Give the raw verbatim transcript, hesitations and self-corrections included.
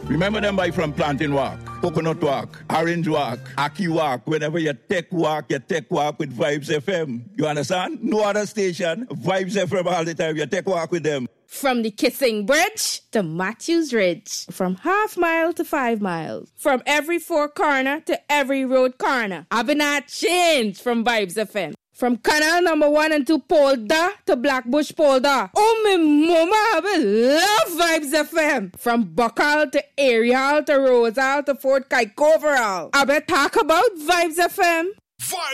Remember them by from Plantain Walk, Coconut Walk, Orange Walk, Aki Walk. Whenever you take walk, you take walk with Vibes F M. You understand? No other station. Vibes F M all the time. You take walk with them. From the Kissing Bridge to Matthews Ridge. From half mile to five miles. From every four corner to every road corner. I've been not changed from Vibes F M. From Canal number one and two Polda to Blackbush Polda. Oh, my mama, I love Vibes F M. From Buckle to Ariel to Rosal to Fort Kaikoverall. I bet talk about Vibes F M. Vibes